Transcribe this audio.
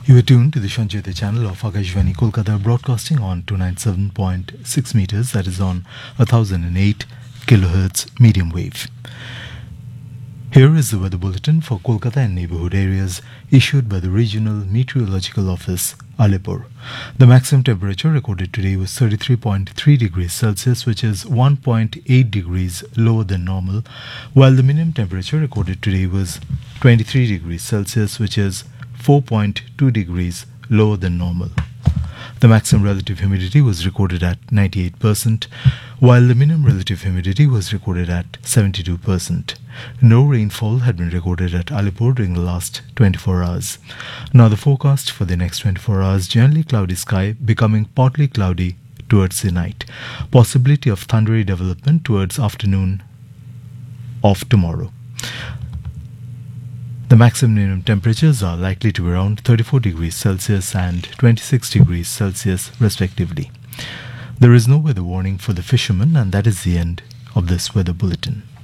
You are tuned to the Sancheta channel of Akashvani Kolkata, broadcasting on 297.6 meters, that is on 1008 kilohertz medium wave. Here is the weather bulletin for Kolkata and neighborhood areas issued by the Regional Meteorological Office, Alipur. The maximum temperature recorded today was 33.3 degrees Celsius, which is 1.8 degrees lower than normal, while the minimum temperature recorded today was 23 degrees Celsius, which is 4.2 degrees lower than normal. The maximum relative humidity was recorded at 98%, while the minimum relative humidity was recorded at 72%. No rainfall had been recorded at Alipur during the last 24 hours. Now the forecast for the next 24 hours: generally cloudy sky, becoming partly cloudy towards the night. Possibility of thundery development towards afternoon of tomorrow. The maximum and minimum temperatures are likely to be around 34 degrees Celsius and 26 degrees Celsius respectively. There is no weather warning for the fishermen, and that is the end of this weather bulletin.